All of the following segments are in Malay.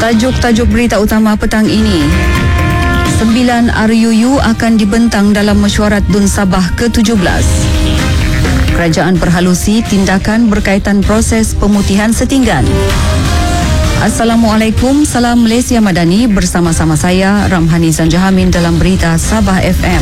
Tajuk-tajuk berita utama petang ini. 9 RUU akan dibentang dalam mesyuarat DUN Sabah ke-17. Kerajaan berhalusi tindakan berkaitan proses pemutihan setinggan. Assalamualaikum, salam Malaysia Madani, bersama-sama saya Ramhani Zanjahamin dalam berita Sabah FM.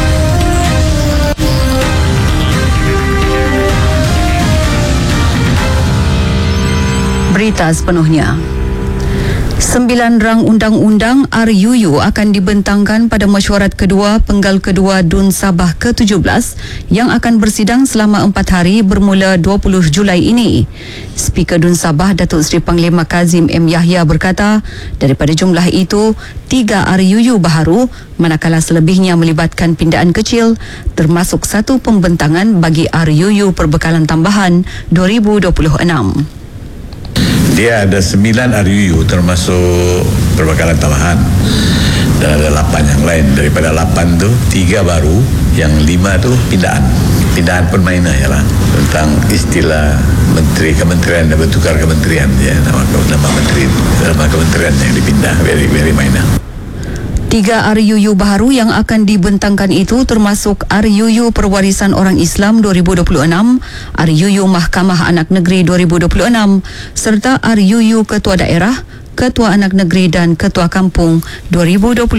Berita sepenuhnya. 9 rang undang-undang RUU akan dibentangkan pada mesyuarat kedua Penggal Kedua DUN Sabah ke-17 yang akan bersidang selama 4 hari bermula 20 Julai ini. Speaker DUN Sabah Datuk Seri Panglima Kazim M. Yahya berkata, daripada jumlah itu, 3 RUU baharu manakala selebihnya melibatkan pindaan kecil, termasuk satu pembentangan bagi RUU Perbekalan Tambahan 2026. Dia ada 9 RUU termasuk perbekalan tambahan dan ada 8 yang lain. Daripada 8 tu 3 baru, yang 5 tu pindaan permainan ialah tentang istilah menteri kementerian dan bertukar kementerian, ya, nama menteri, nama kementerian yang dipindah, very minor. 3 RUU baharu yang akan dibentangkan itu termasuk RUU Perwarisan Orang Islam 2026, RUU Mahkamah Anak Negeri 2026 serta RUU Ketua Daerah, Ketua Anak Negeri dan Ketua Kampung 2026.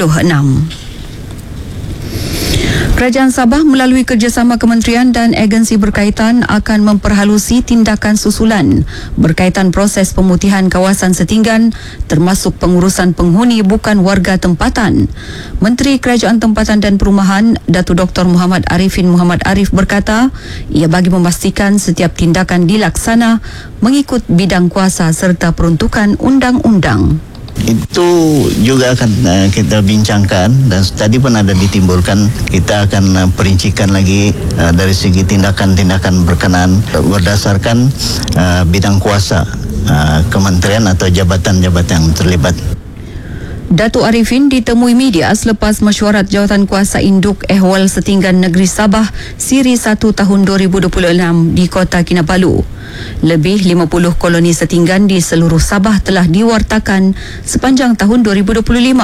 Kerajaan Sabah melalui kerjasama kementerian dan agensi berkaitan akan memperhalusi tindakan susulan berkaitan proses pemutihan kawasan setinggan termasuk pengurusan penghuni bukan warga tempatan. Menteri Kerajaan Tempatan dan Perumahan Datuk Dr. Muhammad Arifin Muhammad Arif berkata, ia bagi memastikan setiap tindakan dilaksana mengikut bidang kuasa serta peruntukan undang-undang. Itu juga akan kita bincangkan dan tadi pun ada ditimbulkan. Kita akan perincikan lagi dari segi tindakan-tindakan berkenaan berdasarkan bidang kuasa kementerian atau jabatan-jabatan yang terlibat. Datuk Arifin ditemui media selepas mesyuarat Jawatan Kuasa Induk Ehwal Setinggan Negeri Sabah Siri 1 tahun 2026 di Kota Kinabalu. Lebih 50 koloni setinggan di seluruh Sabah telah diwartakan sepanjang tahun 2025.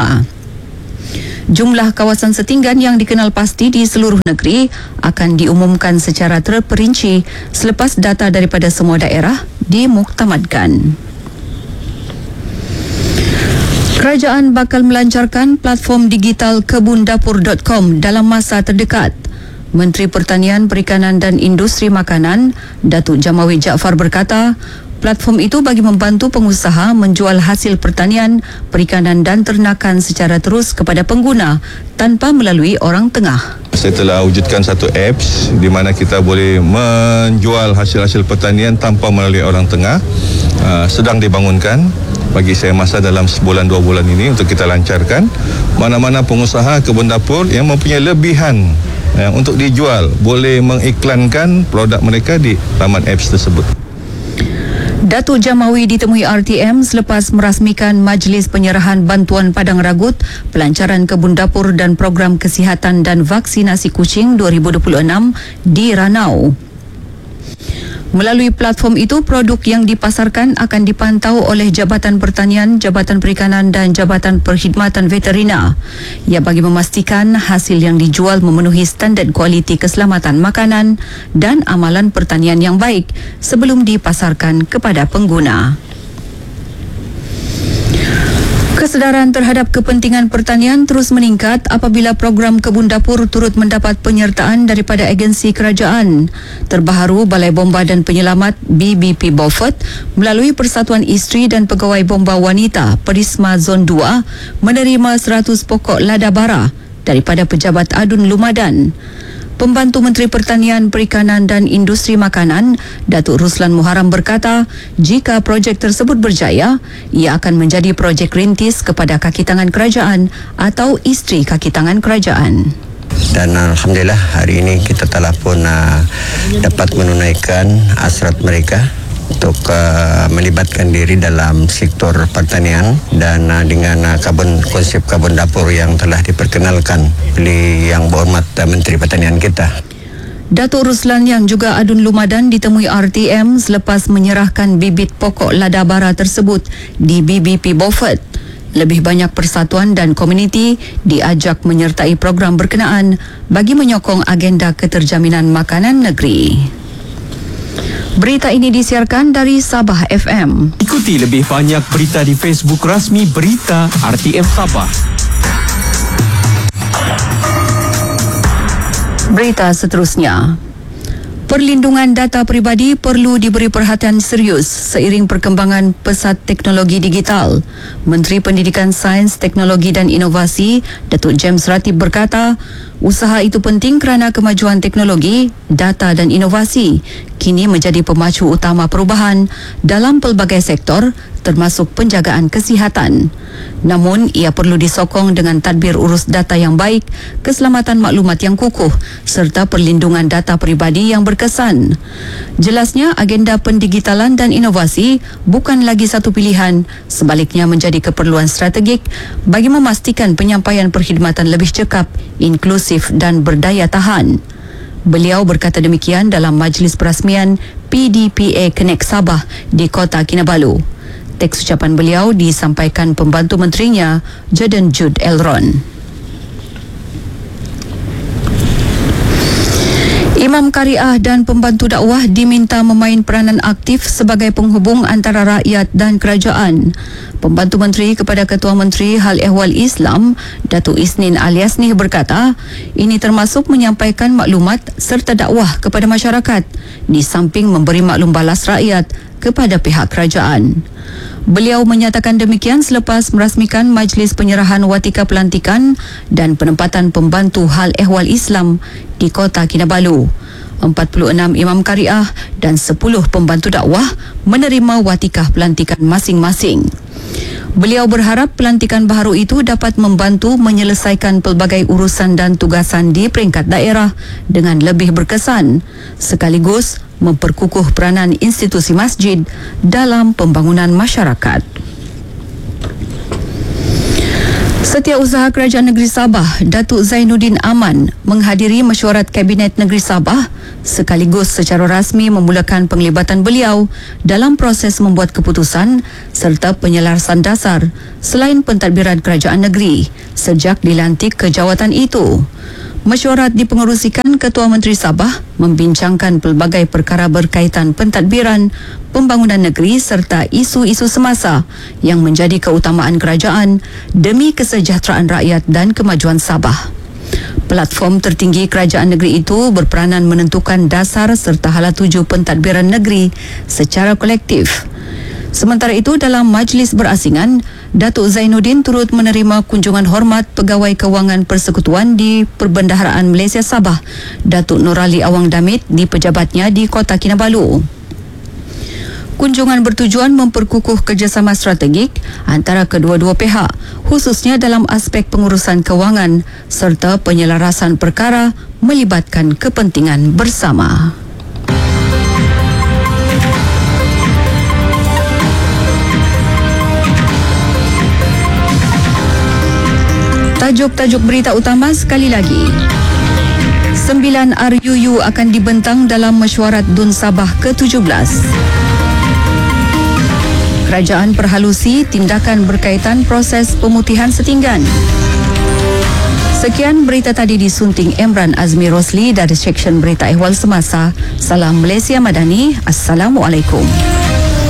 Jumlah kawasan setinggan yang dikenal pasti di seluruh negeri akan diumumkan secara terperinci selepas data daripada semua daerah dimuktamadkan. Kerajaan bakal melancarkan platform digital kebundapur.com dalam masa terdekat. Menteri Pertanian, Perikanan dan Industri Makanan, Datuk Jamawi Jaafar berkata, platform itu bagi membantu pengusaha menjual hasil pertanian, perikanan dan ternakan secara terus kepada pengguna tanpa melalui orang tengah. Saya telah wujudkan satu apps di mana kita boleh menjual hasil-hasil pertanian tanpa melalui orang tengah. Sedang dibangunkan. Bagi saya masa dalam sebulan 2 bulan ini untuk kita lancarkan. Mana-mana pengusaha kebun dapur yang mempunyai lebihan untuk dijual boleh mengiklankan produk mereka di laman apps tersebut. Datuk Jamawi ditemui RTM selepas merasmikan Majlis Penyerahan Bantuan Padang Ragut, Pelancaran Kebun Dapur dan Program Kesihatan dan Vaksinasi Kucing 2026 di Ranau. Melalui platform itu, produk yang dipasarkan akan dipantau oleh Jabatan Pertanian, Jabatan Perikanan dan Jabatan Perkhidmatan Veterina. Ia bagi memastikan hasil yang dijual memenuhi standard kualiti keselamatan makanan dan amalan pertanian yang baik sebelum dipasarkan kepada pengguna. Kesedaran terhadap kepentingan pertanian terus meningkat apabila program kebun dapur turut mendapat penyertaan daripada agensi kerajaan. Terbaharu, Balai Bomba dan Penyelamat BBP Beaufort melalui Persatuan Isteri dan Pegawai Bomba Wanita Perisma Zon 2 menerima 100 pokok lada bara daripada Pejabat Adun Lumadan. Pembantu Menteri Pertanian, Perikanan dan Industri Makanan, Datuk Ruslan Muharram berkata, jika projek tersebut berjaya, ia akan menjadi projek rintis kepada kaki tangan kerajaan atau isteri kaki tangan kerajaan. Dan Alhamdulillah hari ini kita telah pun dapat menunaikan hasrat mereka untuk melibatkan diri dalam sektor pertanian dan dengan konsep kebun dapur yang telah diperkenalkan oleh Yang Berhormat Menteri Pertanian kita. Datuk Ruslan yang juga adun lumadan ditemui RTM selepas menyerahkan bibit pokok lada bara tersebut di BBP Beaufort. Lebih banyak persatuan dan komuniti diajak menyertai program berkenaan bagi menyokong agenda keterjaminan makanan negeri. Berita ini disiarkan dari Sabah FM. Ikuti lebih banyak berita di Facebook rasmi Berita RTM Sabah. Berita seterusnya. Perlindungan data peribadi perlu diberi perhatian serius seiring perkembangan pesat teknologi digital. Menteri Pendidikan Sains, Teknologi dan Inovasi, Datuk James Ratib berkata, usaha itu penting kerana kemajuan teknologi, data dan inovasi kini menjadi pemacu utama perubahan dalam pelbagai sektor termasuk penjagaan kesihatan. Namun, ia perlu disokong dengan tadbir urus data yang baik, keselamatan maklumat yang kukuh serta perlindungan data peribadi yang berkesan. Jelasnya, agenda pendigitalan dan inovasi bukan lagi satu pilihan, sebaliknya menjadi keperluan strategik bagi memastikan penyampaian perkhidmatan lebih cekap, inklusif dan berdaya tahan. Beliau berkata demikian dalam majlis perasmian PDPA Connect Sabah di Kota Kinabalu. Teks ucapan beliau disampaikan pembantu menterinya, Jordan Jude Elron. Imam Kariah dan pembantu dakwah diminta memain peranan aktif sebagai penghubung antara rakyat dan kerajaan. Pembantu Menteri kepada Ketua Menteri Hal Ehwal Islam, Datuk Isnin Aliasnih berkata, ini termasuk menyampaikan maklumat serta dakwah kepada masyarakat di samping memberi maklum balas rakyat kepada pihak kerajaan. Beliau menyatakan demikian selepas merasmikan majlis penyerahan watika pelantikan dan penempatan pembantu Hal Ehwal Islam di Kota Kinabalu. 46 imam kariah dan 10 pembantu dakwah menerima watikah pelantikan masing-masing. Beliau berharap pelantikan baharu itu dapat membantu menyelesaikan pelbagai urusan dan tugasan di peringkat daerah dengan lebih berkesan, sekaligus memperkukuh peranan institusi masjid dalam pembangunan masyarakat. Setiausaha Kerajaan Negeri Sabah, Datuk Zainuddin Aman, menghadiri mesyuarat Kabinet Negeri Sabah sekaligus secara rasmi memulakan penglibatan beliau dalam proses membuat keputusan serta penyelarasan dasar selain pentadbiran kerajaan negeri sejak dilantik ke jawatan itu. Mesyuarat dipengerusikan Ketua Menteri Sabah membincangkan pelbagai perkara berkaitan pentadbiran, pembangunan negeri serta isu-isu semasa yang menjadi keutamaan kerajaan demi kesejahteraan rakyat dan kemajuan Sabah. Platform tertinggi kerajaan negeri itu berperanan menentukan dasar serta hala tuju pentadbiran negeri secara kolektif. Sementara itu, dalam majlis berasingan, Datuk Zainuddin turut menerima kunjungan hormat Pegawai Kewangan Persekutuan di Perbendaharaan Malaysia Sabah, Datuk Nurali Awang Damit di pejabatnya di Kota Kinabalu. Kunjungan bertujuan memperkukuh kerjasama strategik antara kedua-dua pihak, khususnya dalam aspek pengurusan kewangan serta penyelarasan perkara melibatkan kepentingan bersama. Tajuk-tajuk berita utama sekali lagi. 9 RUU akan dibentang dalam mesyuarat DUN Sabah ke-17. Kerajaan perhalusi tindakan berkaitan proses pemutihan setinggan. Sekian berita tadi disunting Emran Azmi Rosli dari Seksyen Berita Ehwal Semasa. Salam Malaysia Madani. Assalamualaikum.